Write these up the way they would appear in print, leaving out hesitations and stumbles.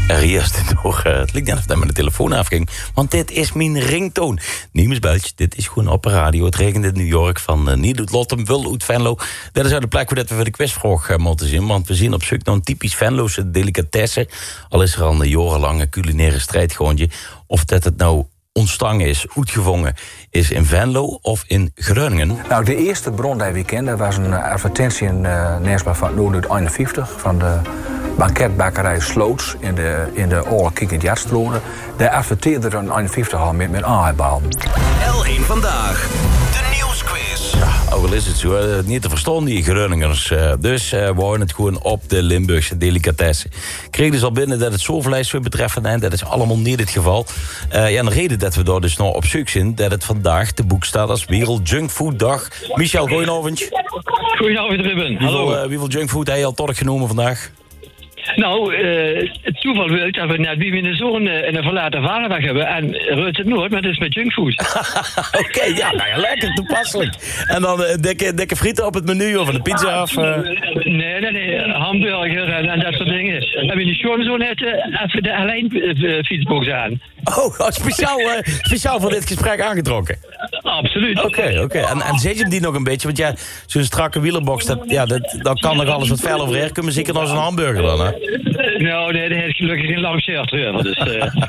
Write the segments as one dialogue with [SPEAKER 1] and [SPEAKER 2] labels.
[SPEAKER 1] er eerst door. Het lijkt net of dat mijn telefoon afging. Want dit is mijn ringtoon. Niemens Beltje, dit is gewoon op de radio. Het regent in New York van niet uit Lottem, wil uit Venlo. Dat is uit de plek waar we voor de quizvraag moeten zien. Want we zien op zoek naar een typisch Venlose delicatesse. Al is er al een jarenlange culinaire strijdgoontje. Of dat het nou ontstaan is, uitgevangen is in Venlo of in Groningen.
[SPEAKER 2] Nou, de eerste bron die we kenden was een advertentie in Neersma van 1951 van de banketbakkerij Sloots in de Oude Kikkertjatstrode. Daar adverteerde er in 51 al met aardbal.
[SPEAKER 3] L1 vandaag, de nieuwsquiz.
[SPEAKER 1] Ja, ook al is het zo, niet te verstaan die Groningers. Dus we houden het gewoon op de Limburgse delicatesse. Ik kreeg dus al binnen dat het zoolvlees weer betreft en dat is allemaal niet het geval. En de reden dat we daar dus nog op zoek zijn, dat het vandaag te boek staat als Wereld Junkfood Dag. Michel, goedenavond.
[SPEAKER 4] Goedenavond, Ruben. Hallo.
[SPEAKER 1] Wieveel junkfood heb je al tot genomen vandaag?
[SPEAKER 4] Nou, het toeval wil dat we net wie in de zoon en een verlaten vaderdag hebben. En Reut het nooit, maar het is met junkfood.
[SPEAKER 1] Oké, ja, nou ja, lekker toepasselijk. En dan dikke frieten op het menu of een pizza of...
[SPEAKER 4] Nee, hamburger en dat soort dingen. En we niet gewoon zo net even de Alain-fietsbox aan.
[SPEAKER 1] Oh, speciaal voor dit gesprek aangetrokken?
[SPEAKER 4] Absoluut.
[SPEAKER 1] Oké. En zet je hem die nog een beetje? Want ja, zo'n strakke wielerbox, dan kan nog alles wat fel overheen komen. Zeker als een hamburger dan, hè?
[SPEAKER 4] Nou, nee, dat heeft gelukkig een lang shirt weer. Dus,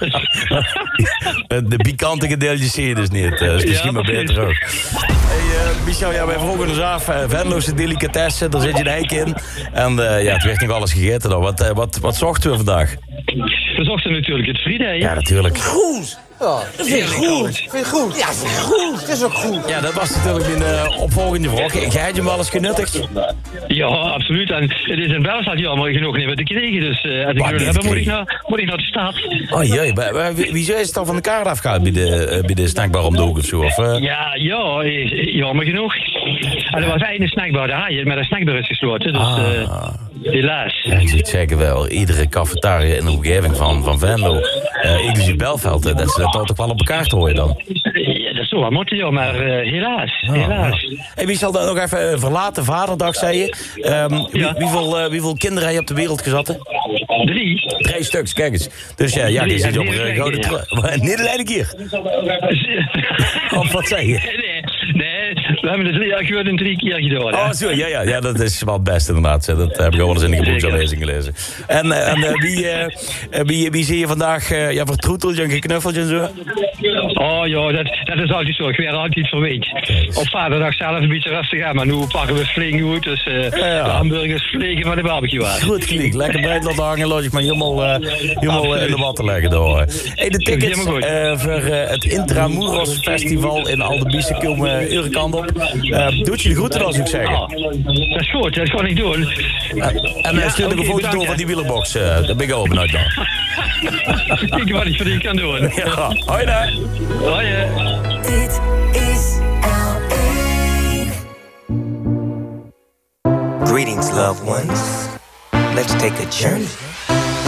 [SPEAKER 1] de pikante gedeeltjes zie je dus niet. Dat is misschien maar beter ook. Hey, Michel, wij vroegen ons af. Venlose delicatesse, daar zit je de hek in. En het werd nog alles gegeten dan. Wat zochten we vandaag?
[SPEAKER 4] We zochten natuurlijk het friede, hè?
[SPEAKER 1] Ja, natuurlijk.
[SPEAKER 5] Goed! Ja, dat vind ik goed. Vind je goed? Ja, vind ik goed. Het is ook goed.
[SPEAKER 1] Ja, dat was natuurlijk mijn opvolgende vraag. Jij hebt je hem wel eens genuttigd?
[SPEAKER 4] Ja, absoluut. En het is in België jammer genoeg niet meer te krijgen. Dus als ik wil hebben, moet ik naar de stad.
[SPEAKER 1] Oh jee, wieso is het dan van de kaart afgehaald bij de snackbar om de hoek of zo? Of,
[SPEAKER 4] Ja, jammer genoeg. En er was eigenlijk een snackbar daar, maar de snackbar is gesloten. Dus helaas.
[SPEAKER 1] Ja, ik zie het zeker wel. Iedere cafetaria in de omgeving van Venlo, inclusief Belveld, dat ze dat toch wel op elkaar te horen dan.
[SPEAKER 4] Ja, dat is zo wat moeten, joh, maar helaas.
[SPEAKER 1] Hey, wie zal dan nog even verlaten vaderdag, zei je? Hoeveel kinderen heb je op de wereld gezet?
[SPEAKER 4] 3.
[SPEAKER 1] 3 stuks, kijk eens. Dus ja, je zit op een gouden Nederland hier. Of wat zei je?
[SPEAKER 4] Nee, we hebben het gewoon 3 keer gedaan.
[SPEAKER 1] Oh, zo, ja, dat is wel het beste inderdaad. Dat heb ik al eens in de gebroedsaanlezing gelezen. En wie zie je vandaag voor troeteltje en geknuffeltje en zo?
[SPEAKER 4] Oh ja, dat is altijd zo. Ik werd altijd verweet. Op vaderdag zelf een beetje rustig aan, maar nu pakken we flink goed. Dus de hamburgers vliegen van de barbecue aan.
[SPEAKER 1] Goed gelijk, lekker breed laten hangen, laat ik maar helemaal in de watten leggen door. Hey, de tickets voor het Intramuros Festival in Aldebiese komen uw kant op. Doet je de groeten als ik zeggen.
[SPEAKER 4] Dat is goed, dat kan ik doen.
[SPEAKER 1] En stuur nog een foto door van die wielerbox. Daar ben ik open uit dan.
[SPEAKER 4] Kijk wat ik voor die kan doen.
[SPEAKER 1] Ja, hoi daar.
[SPEAKER 4] Hoi.
[SPEAKER 6] Dit is L1.
[SPEAKER 3] Greetings, loved ones. Let's take a journey